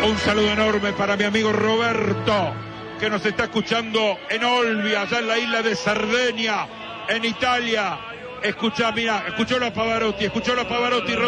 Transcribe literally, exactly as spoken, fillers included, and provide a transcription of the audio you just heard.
Un saludo enorme para mi amigo Roberto, que nos está escuchando en Olbia, allá en la isla de Cerdeña, en Italia. Escucha, mira, escuchó a Pavarotti, escuchó a Pavarotti.